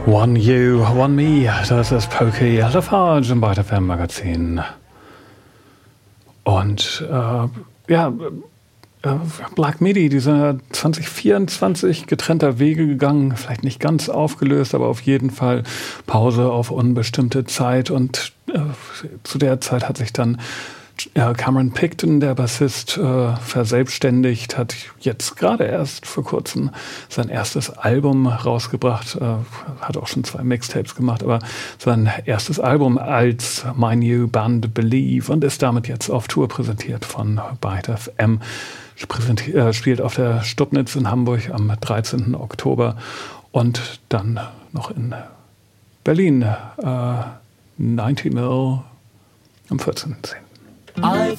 One You, One Me, das ist Pokey Lafarge im Byte FM Magazin. Und Black Midi, die sind 2024 getrennter Wege gegangen, vielleicht nicht ganz aufgelöst, aber auf jeden Fall Pause auf unbestimmte Zeit. Und zu der Zeit hat sich dann Cameron Picton, der Bassist, verselbstständigt, hat jetzt gerade erst vor kurzem sein erstes Album rausgebracht, hat auch schon 2 Mixtapes gemacht, aber sein erstes Album als My New Band Believe und ist damit jetzt auf Tour präsentiert von Byte FM. Spielt auf der Stubnitz in Hamburg am 13. Oktober und dann noch in Berlin 90 Mil am 14.10. I've